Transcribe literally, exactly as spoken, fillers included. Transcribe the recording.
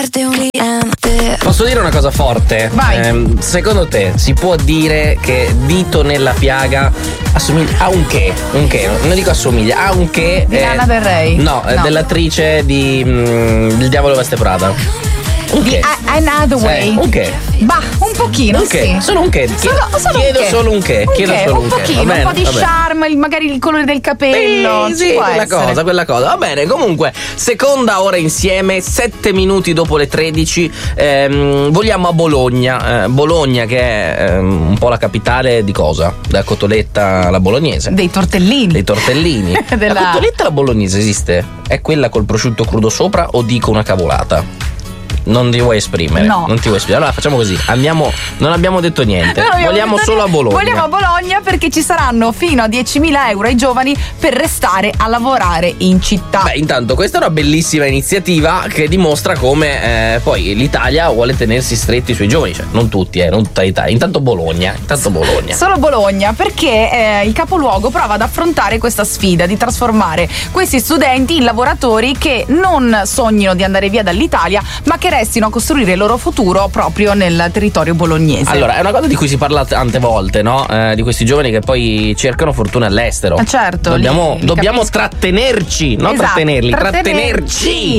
Posso dire una cosa forte? Vai. Eh, secondo te si può dire che Dito nella piaga assomiglia a un che? Un che? Non dico assomiglia, a un che? Di eh, Lana Del Rey? No, eh, No. dell'attrice di mm, Il diavolo veste Prada. Un Di che? A- Anne Hathaway? Eh, un che? Bah, un pochino, Un che? sì. Solo un che? Solo, solo Chiedo un che. solo un che. Un Chiedo che, solo un un che. pochino, Va bene, un po' di va bene. charme, il- magari il colore del capello. Sì, ci sì, può quella essere. cosa, quella cosa. Va bene, comunque, seconda ora insieme, sette minuti dopo le tredici, ehm, vogliamo a Bologna. Eh, Bologna che è ehm, un po' la capitale di cosa? Della cotoletta alla bolognese. Dei tortellini. Dei tortellini. Della- La cotoletta alla bolognese esiste? È quella col prosciutto crudo sopra o dico una cavolata? Non ti vuoi esprimere? No. Non ti vuoi esprimere. Allora facciamo così. Andiamo. Non abbiamo detto niente. Non abbiamo Vogliamo detto solo a niente. Bologna. Vogliamo a Bologna perché ci saranno fino a diecimila euro ai giovani per restare a lavorare in città. Beh, intanto questa è una bellissima iniziativa che dimostra come eh, poi l'Italia vuole tenersi stretti sui giovani, cioè non tutti, eh, non tutta l'Italia. Intanto Bologna, intanto Bologna. Solo Bologna, perché eh, il capoluogo prova ad affrontare questa sfida di trasformare questi studenti in lavoratori che non sognino di andare via dall'Italia, ma che restino a costruire il loro futuro proprio nel territorio bolognese. Allora, è una cosa di cui si parla tante volte, no? Eh, di questi giovani che poi cercano fortuna all'estero. Ah, certo, Dobbiamo, li- li dobbiamo capisco. trattenerci, non Esatto, trattenerli, trattenerci. trattenerci.